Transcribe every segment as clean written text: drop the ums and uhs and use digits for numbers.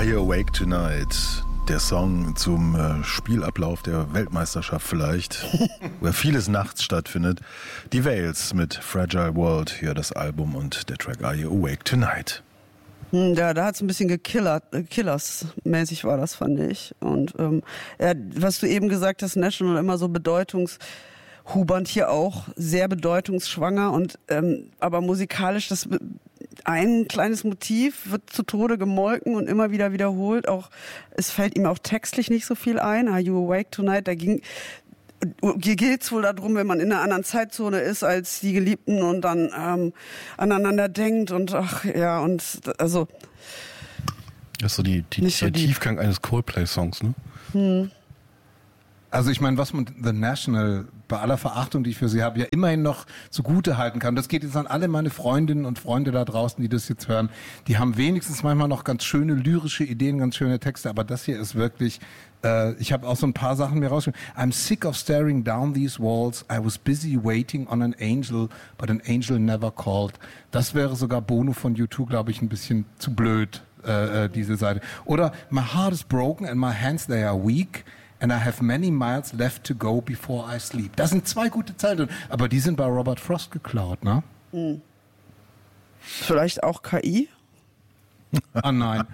Are You Awake Tonight? Der Song zum Spielablauf der Weltmeisterschaft vielleicht, wo ja vieles nachts stattfindet. Die Wales mit Fragile World, hier das Album und der Track Are You Awake Tonight. Ja, da hat es ein bisschen Killers-mäßig war das, fand ich. Und was du eben gesagt hast, National immer so bedeutungshubernd, hier auch sehr bedeutungsschwanger und aber musikalisch das ein kleines Motiv wird zu Tode gemolken und immer wieder wiederholt. Auch es fällt ihm auch textlich nicht so viel ein. Are You Awake Tonight? Hier geht es wohl darum, wenn man in einer anderen Zeitzone ist als die Geliebten und dann aneinander denkt und also das ist so der Tiefgang eines Coldplay-Songs, ne? Also ich meine, was man The National bei aller Verachtung, die ich für sie habe, ja immerhin noch zugute halten kann. Das geht jetzt an alle meine Freundinnen und Freunde da draußen, die das jetzt hören. Die haben wenigstens manchmal noch ganz schöne lyrische Ideen, ganz schöne Texte. Aber das hier ist wirklich, ich habe auch so ein paar Sachen mir rausgeschrieben. I'm sick of staring down these walls. I was busy waiting on an angel, but an angel never called. Das wäre sogar Bono von U2, glaube ich, ein bisschen zu blöd, diese Seite. Oder My heart is broken and my hands they are weak. And I have many miles left to go before I sleep. Das sind zwei gute Zeilen, aber die sind bei Robert Frost geklaut, ne? Vielleicht auch KI? Ah nein.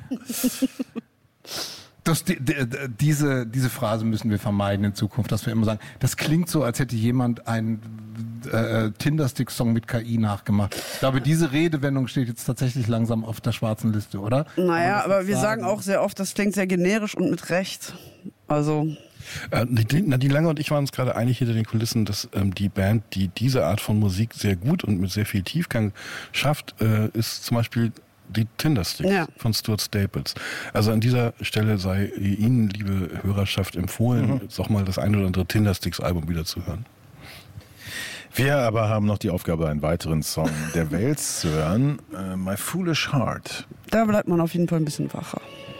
Diese Phrase müssen wir vermeiden in Zukunft, dass wir immer sagen, das klingt so, als hätte jemand einen Tinderstick-Song mit KI nachgemacht. Ich glaube, diese Redewendung steht jetzt tatsächlich langsam auf der schwarzen Liste, oder? Naja, aber wir sagen auch sehr oft, das klingt sehr generisch und mit Recht. Also Nadine Lange und ich waren uns gerade einig hinter den Kulissen, dass die Band, die diese Art von Musik sehr gut und mit sehr viel Tiefgang schafft, ist zum Beispiel die Tindersticks von Stuart Staples. Also an dieser Stelle sei Ihnen, liebe Hörerschaft, empfohlen, doch mal das ein oder andere Tindersticks-Album wieder zu hören. Wir aber haben noch die Aufgabe, einen weiteren Song der Wales zu hören, My Foolish Heart. Da bleibt man auf jeden Fall ein bisschen wacher.